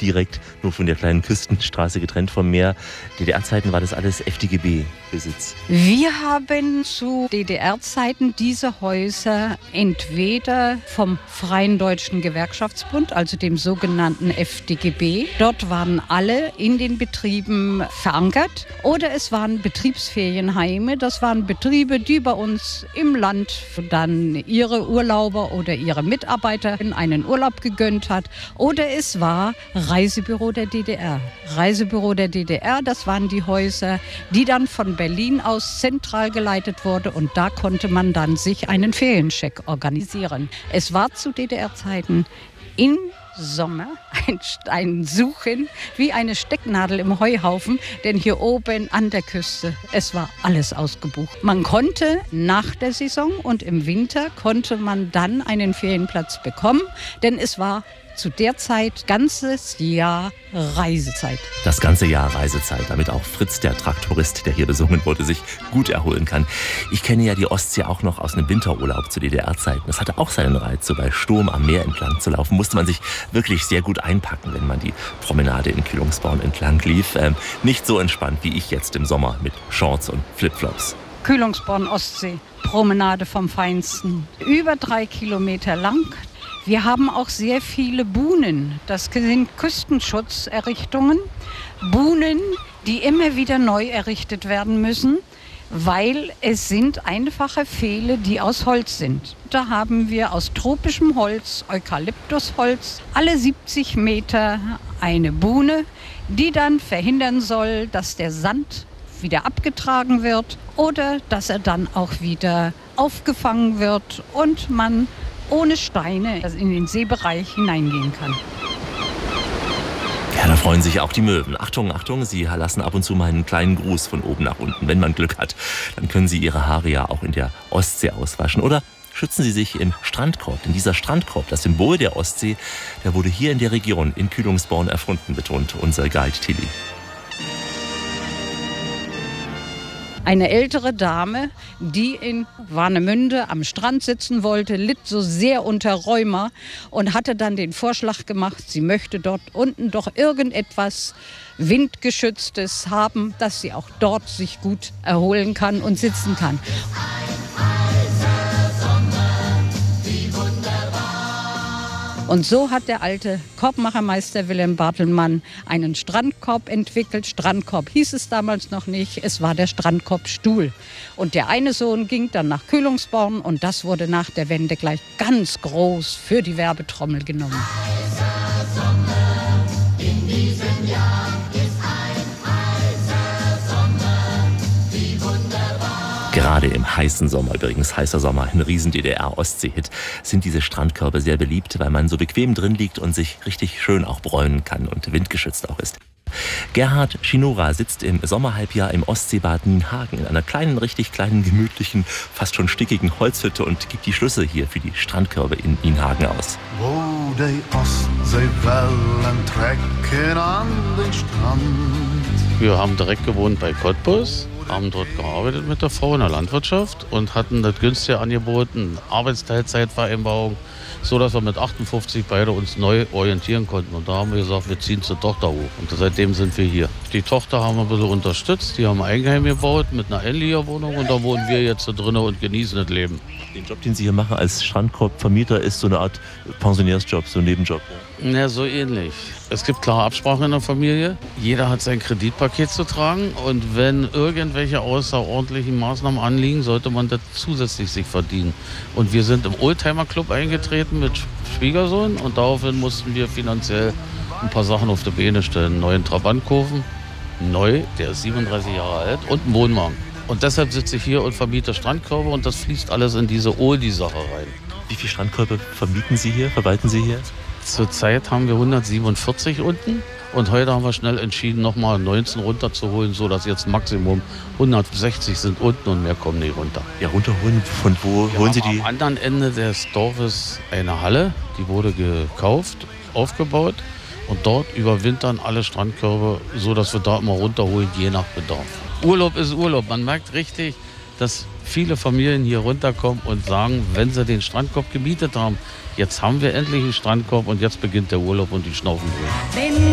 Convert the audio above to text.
direkt, nur von der kleinen Küstenstraße getrennt vom Meer. DDR-Zeiten war das alles FDGB-Besitz. Wir haben zu DDR-Zeiten diese Häuser entweder vom Freien Deutschen Gewerkschaftsbund, also dem sogenannten FDGB, dort waren alle in den Betrieben verankert, oder es waren Betriebsferienheime, das waren Betriebe, die bei uns im Land dann ihre Urlauber oder ihre Mitarbeiter in einen Urlaub gegönnt hat, oder es war Reisebüro der DDR. Reisebüro der DDR, das waren die Häuser, die dann von Berlin aus zentral geleitet wurde, und da konnte man dann sich einen Feriencheck organisieren. Es war zu DDR-Zeiten im Sommer ein Suchen wie eine Stecknadel im Heuhaufen, denn hier oben an der Küste, es war alles ausgebucht. Man konnte nach der Saison und im Winter konnte man dann einen Ferienplatz bekommen, denn es war zu der Zeit ganzes Jahr Reisezeit. Das ganze Jahr Reisezeit, damit auch Fritz, der Traktorist, der hier besungen wurde, sich gut erholen kann. Ich kenne ja die Ostsee auch noch aus einem Winterurlaub zu DDR-Zeiten. Das hatte auch seinen Reiz, so bei Sturm am Meer entlang zu laufen. Musste man sich wirklich sehr gut einpacken, wenn man die Promenade in Kühlungsborn entlang lief. Nicht so entspannt wie ich jetzt im Sommer mit Shorts und Flipflops. Kühlungsborn Ostsee, Promenade vom Feinsten. Über 3 Kilometer lang. Wir haben auch sehr viele Buhnen. Das sind Küstenschutzerrichtungen. Buhnen, die immer wieder neu errichtet werden müssen, weil es sind einfache Pfähle, die aus Holz sind. Da haben wir aus tropischem Holz, Eukalyptusholz, alle 70 Meter eine Buhne, die dann verhindern soll, dass der Sand wieder abgetragen wird oder dass er dann auch wieder aufgefangen wird und man ohne Steine in den Seebereich hineingehen kann. Ja, da freuen sich auch die Möwen. Achtung, Achtung, sie lassen ab und zu mal einen kleinen Gruß von oben nach unten. Wenn man Glück hat, dann können sie ihre Haare ja auch in der Ostsee auswaschen. Oder schützen sie sich im Strandkorb. Denn dieser Strandkorb, das Symbol der Ostsee, der wurde hier in der Region, in Kühlungsborn, erfunden, betont unser Guide Tilly. Eine ältere Dame, die in Warnemünde am Strand sitzen wollte, litt so sehr unter Rheuma und hatte dann den Vorschlag gemacht, sie möchte dort unten doch irgendetwas Windgeschütztes haben, dass sie auch dort sich gut erholen kann und sitzen kann. Und so hat der alte Korbmachermeister Wilhelm Bartelmann einen Strandkorb entwickelt. Strandkorb hieß es damals noch nicht, es war der Strandkorbstuhl. Und der eine Sohn ging dann nach Kühlungsborn und das wurde nach der Wende gleich ganz groß für die Werbetrommel genommen. In diesem Jahr ist ein heißer Sommer, wie wunderbar. Gerade im heißen Sommer, übrigens heißer Sommer, ein riesen DDR-Ostsee-Hit, sind diese Strandkörbe sehr beliebt, weil man so bequem drin liegt und sich richtig schön auch bräunen kann und windgeschützt auch ist. Gerhard Schinora sitzt im Sommerhalbjahr im Ostseebad Nienhagen in einer kleinen, richtig kleinen, gemütlichen, fast schon stickigen Holzhütte und gibt die Schlüssel hier für die Strandkörbe in Nienhagen aus. Wo die Ostseewellen trecken an den Strand. Wir haben direkt gewohnt bei Cottbus, haben dort gearbeitet mit der Frau in der Landwirtschaft und hatten das günstige angeboten, Arbeitsteilzeitvereinbarung, so dass wir mit 58 beide uns neu orientieren konnten. Und da haben wir gesagt, wir ziehen zur Tochter hoch. Und seitdem sind wir hier. Die Tochter haben wir ein bisschen unterstützt. Die haben ein Eigenheim gebaut mit einer Einliegerwohnung und da wohnen wir jetzt so drinnen und genießen das Leben. Den Job, den Sie hier machen als Strandkorbvermieter, ist so eine Art Pensionärsjob, so ein Nebenjob. Ja, so ähnlich. Es gibt klare Absprachen in der Familie. Jeder hat sein Kreditpaket zu tragen. Und wenn irgendwelche außerordentlichen Maßnahmen anliegen, sollte man das zusätzlich sich verdienen. Und wir sind im Oldtimer-Club eingetreten mit Schwiegersohn. Und daraufhin mussten wir finanziell ein paar Sachen auf die Beine stellen. Einen neuen Trabant kaufen. Neu, der ist 37 Jahre alt. Und einen Wohnwagen. Und deshalb sitze ich hier und vermiete Strandkörbe. Und das fließt alles in diese Oldie-Sache rein. Wie viele Strandkörbe vermieten Sie hier, verwalten Sie hier? Zurzeit haben wir 147 unten und heute haben wir schnell entschieden, nochmal 19 runterzuholen, sodass jetzt Maximum 160 sind unten und mehr kommen nicht runter. Ja, runterholen, von wo holen Sie die? Am anderen Ende des Dorfes eine Halle, die wurde gekauft, aufgebaut und dort überwintern alle Strandkörbe, sodass wir da immer runterholen, je nach Bedarf. Urlaub ist Urlaub, man merkt richtig, dass viele Familien hier runterkommen und sagen, wenn sie den Strandkorb gemietet haben, jetzt haben wir endlich einen Strandkorb und jetzt beginnt der Urlaub und die schnaufen durch.